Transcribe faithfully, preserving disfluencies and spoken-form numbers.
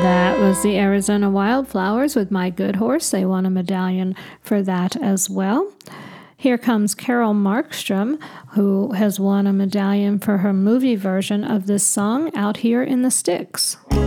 That was the Arizona Wildflowers with My Good Horse. They won a medallion for that as well. Here comes Carol Markstrom, who has won a medallion for her movie version of this song, Out Here in the Sticks.